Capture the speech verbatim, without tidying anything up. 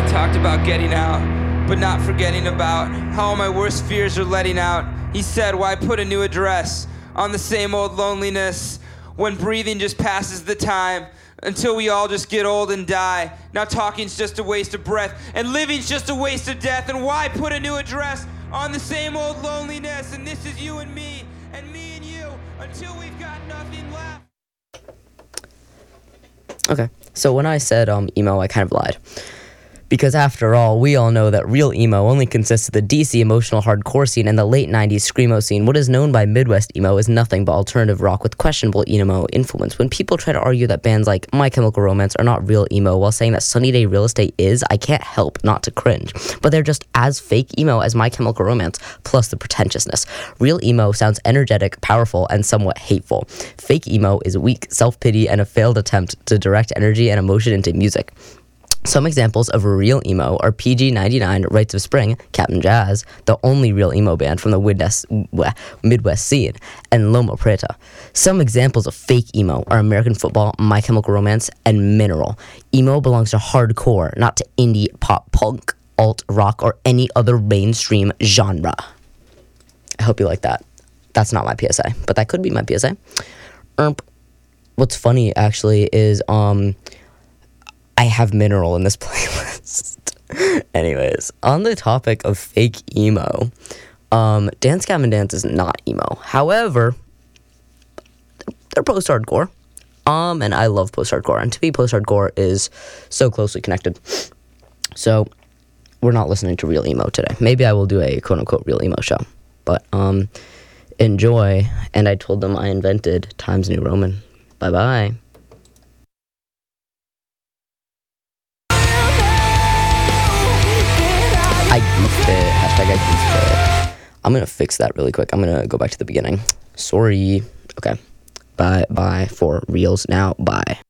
talked about getting out, but not forgetting about how all my worst fears are letting out. He said, why put a new address on the same old loneliness when breathing just passes the time until we all just get old and die. Now talking's just a waste of breath and living's just a waste of death. And why put a new address on the same old loneliness? And this is you and me and me and you until we've got nothing left. Okay, so when I said um emo, I kind of lied. Because after all, we all know that real emo only consists of the D C emotional hardcore scene and the late nineties screamo scene. What is known by Midwest emo is nothing but alternative rock with questionable emo influence. When people try to argue that bands like My Chemical Romance are not real emo while saying that Sunny Day Real Estate is, I can't help not to cringe. But they're just as fake emo as My Chemical Romance, plus the pretentiousness. Real emo sounds energetic, powerful, and somewhat hateful. Fake emo is weak, self-pity, and a failed attempt to direct energy and emotion into music. Some examples of real emo are P G ninety-nine, Rites of Spring, Captain Jazz, the only real emo band from the Midwest, Midwest scene, and Loma Prieta. Some examples of fake emo are American Football, My Chemical Romance, and Mineral. Emo belongs to hardcore, not to indie, pop, punk, alt rock, or any other mainstream genre. I hope you like that. That's not my P S A, but that could be my P S A. Erp. What's funny, actually, is um... I have Mineral in this playlist. Anyways, on the topic of fake emo, um, Dance Gavin Dance is not emo. However, they're post-hardcore, um, and I love post-hardcore. And to me, post-hardcore is so closely connected. So, we're not listening to real emo today. Maybe I will do a quote-unquote real emo show. But, um, enjoy. And I told them I invented Times New Roman. Bye-bye. I goofed it. Hashtag I goofed it. I'm going to fix that really quick. I'm going to go back to the beginning. Sorry. Okay. Bye. Bye for reals now. Bye.